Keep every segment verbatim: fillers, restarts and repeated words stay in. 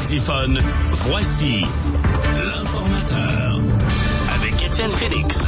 Rizifone, voici l'informateur avec Étienne Félix.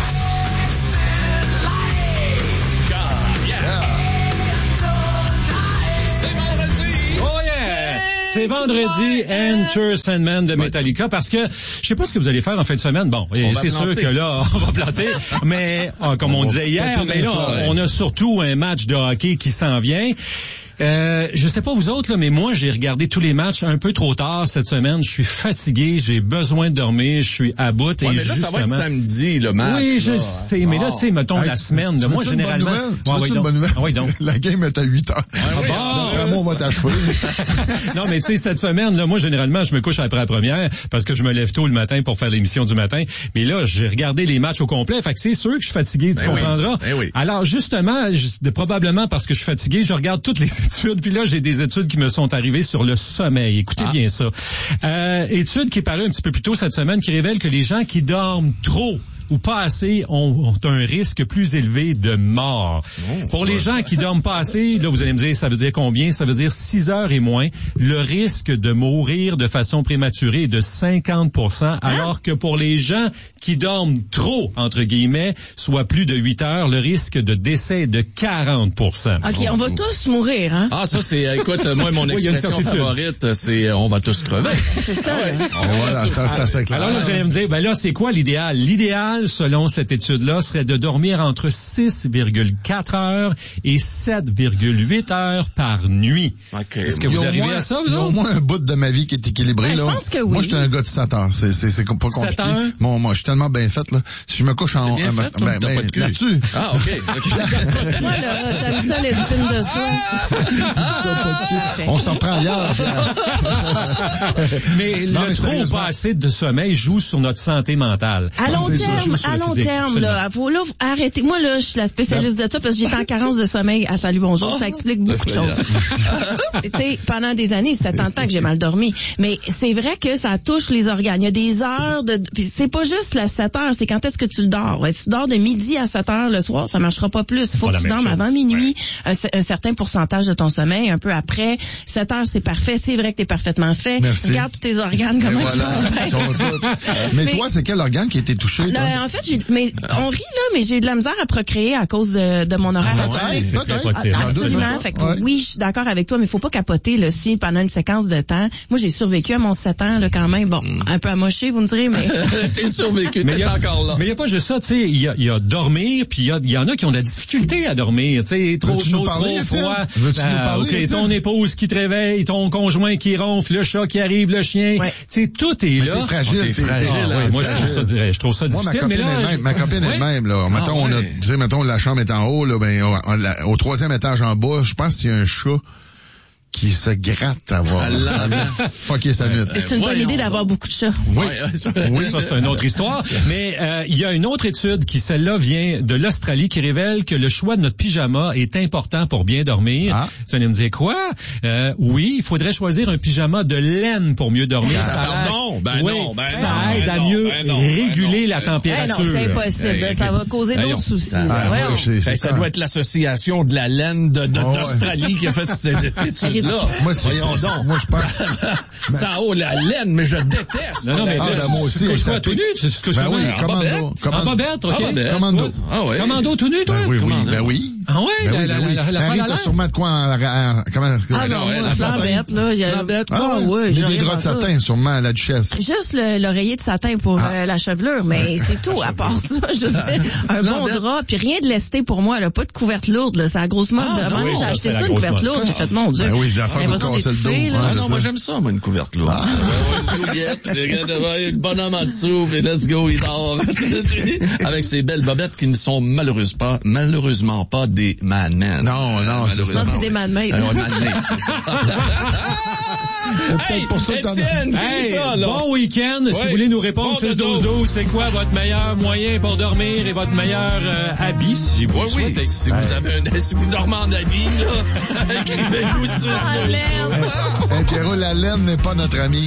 C'est vendredi, Enter Sandman de Metallica, parce que je sais pas ce que vous allez faire en fin de semaine. Bon, et c'est sûr que là, on va planter, mais ah, comme on, on disait hier, mais là, on a surtout un match de hockey qui s'en vient. Euh, je sais pas vous autres, là, mais moi, j'ai regardé tous les matchs un peu trop tard cette semaine. Je suis fatigué, j'ai besoin de dormir, je suis à bout. Ouais, et mais là, ça va être samedi, le match. Oui, je là. sais, mais là, tu sais, mettons hey, la semaine. Là, moi, généralement... Tu veux-tu une bonne nouvelle? Ah, oui, donc. La game est à huit heures. Ah, oui, ah, bon, on va t'achever. Non, mais tu sais, cette semaine, là, moi, généralement, je me couche après la première parce que je me lève tôt le matin pour faire l'émission du matin. Mais là, j'ai regardé les matchs au complet. Fait que c'est sûr que je suis fatigué, tu ben comprendras. Oui, ben oui. Alors, justement, je, probablement parce que je suis fatigué, je regarde toutes les études. Puis là, j'ai des études qui me sont arrivées sur le sommeil. Écoutez ah. bien ça. Euh, étude qui est parue un petit peu plus tôt cette semaine qui révèle que les gens qui dorment trop ou pas assez ont, ont un risque plus élevé de mort. Oh, Pour les gens qui dorment pas assez, là, vous allez me dire, ça veut dire combien? Ça veut dire six heures et moins. Le risque de mourir de façon prématurée est de cinquante pour cent, hein? Alors que pour les gens qui dorment trop, entre guillemets, soit plus de huit heures, le risque de décès est de quarante pour cent. OK, on va tous mourir, hein? Ah, ça, c'est, écoute, moi, mon expression oui, favorite, c'est, on va tous crever. C'est ça, ouais. hein? Voilà, ça, c'est assez clair. Alors là, vous allez me dire, ben là, c'est quoi l'idéal? L'idéal, selon cette étude-là, serait de dormir entre six virgule quatre heures et sept virgule huit heures par nuit. Okay. Est-ce que vous arrivez moins, à ça, vous Il y a au moins un bout de ma vie qui est équilibré. Ben, là. Je pense que oui. Moi, j'étais un gars de sept heures. C'est, c'est, c'est pas compliqué. sept heures? Bon, moi, je suis tellement bien fait, là. Si je me couche en... Bien fait, ben, ben, t'as pas de cul. là-dessus. Ah, OK. okay. Moi, là, j'aime ça, l'estime de soi. Ah, on s'en prend ailleurs. Mais non, le mais trop pas assez de sommeil joue sur notre santé mentale. À long terme, à long physique, terme, là, faut là, arrêter. Moi, là, je suis la spécialiste de ça parce que j'étais en carence de sommeil à Salut Bonjour. Ça explique beaucoup de choses. Tu sais, pendant des années, c'est tentant que j'ai mal dormi. Mais c'est vrai que ça touche les organes. Il y a des heures de, puis c'est pas juste la sept heures, c'est quand est-ce que tu le dors. Ouais, si tu dors de midi à sept heures le soir, ça marchera pas plus. Il faut que tu dormes avant minuit, ouais. un, un certain pourcentage de ton sommeil, un peu après. sept heures, c'est parfait. C'est vrai que t'es parfaitement fait. Merci. Regarde tous tes organes, comment voilà, ils sont. mais, mais toi, c'est quel organe qui a été touché? Là, en fait, j'ai, mais on rit là, mais j'ai eu de la misère à procréer à cause de, de mon horaire. Ah, ouais, c'est très possible. Absolument. Fait que ouais. Oui, je suis d'accord avec toi, mais il faut pas capoter là. Si pendant une séquence de temps, moi j'ai survécu à mon sept ans là quand même. Bon, mm. un peu amoché, vous me direz, mais t'es survécu, t'es a, encore là. Mais il y a pas juste ça, tu sais. Il y a, y a dormir, puis il y, a, y en a qui ont de la difficulté à dormir. Tu sais, trop chaud, trop froid. Veux-tu nous parler, okay, ton épouse qui te réveille, ton conjoint qui ronfle, le chat qui arrive, le chien. Ouais. Tu sais, tout est mais là. T'es fragile, t'es fragile. Ah, ouais, moi je trouve ça, je trouve ça moi, difficile. Ma mais copine, là, elle, ma copine ouais. elle-même là. Ah, mettons, ouais. on a, tu sais, mettons la chambre est en haut là, ben au, la, au troisième étage en bas, je pense qu'il y a un chat qui se gratte à voir. Fucker sa nuit. c'est une bonne idée d'avoir beaucoup de chats. Oui, oui, ça c'est une autre histoire. Mais euh, il y a une autre étude qui, celle-là, vient de l'Australie, qui révèle que le choix de notre pyjama est important pour bien dormir. Ah. Ça allait me dire quoi? Euh, oui, il faudrait choisir un pyjama de laine pour mieux dormir. Ah, ça pardon, ben oui, non, ben ça non, aide ben à non, mieux ben non, réguler ben la non, température. Ben non, c'est impossible. Hey, ça va causer d'autres hey, soucis. Ah, ouais, c'est, c'est ça doit être l'association de la laine de, de, oh, d'Australie ouais. qui a fait cette étude-là. Moi, c'est Voyons donc. Moi, je pense. Ça a la laine, mais je déteste. Non, non, mais ah, là, là, moi aussi. Tu te tout nu? Tu te couches ben oui, en commando. En bobette, OK. Commando. Ah ouais. Commando tout nu, toi? Ben oui, oui, ben oui. Ah ouais, ben la, oui, la, ben oui. la, la, la Marie, t'as sûrement de quoi en, en, comment, ah non, ouais, la flambette, là. Il y a, flambette. Ah ouais, j'ai des draps de satin, sûrement, à la duchesse. Juste le, l'oreiller de satin pour ah. euh, la chevelure, mais c'est tout. À part ça, je veux dire, un bon drap, puis rien de lesté pour moi, là. Pas de couverte lourde, là. C'est la grosse mode. Ah, Moi, oui, j'ai acheté ça, une couverte lourde. J'ai fait, mon Dieu. Ben oui, j'ai affaire de casser le dos. Ah non, moi, j'aime ça, moi, une couverte lourde. Une couillette, le bonhomme en dessous, puis let's go, il dort. Avec ces belles bobettes qui ne sont malheureusement pas, malheureusement pas des man-men. Non, non, c'est ça. Non, c'est des man-made. Euh, man-made, c'est ça. C'est peut-être hey, pour ça que t'en as... Hey, ça, là. bon week-end. Ouais. Si vous voulez nous répondre, bon six douze douze, c'est quoi votre meilleur moyen pour dormir et votre meilleur euh, habit, si vous oui, le souhaitez? Oui, si, hey. vous avez un, si vous dormez en habit, là, écrivez-nous sur la laine. Hey, Pierrot, la laine n'est pas notre ami.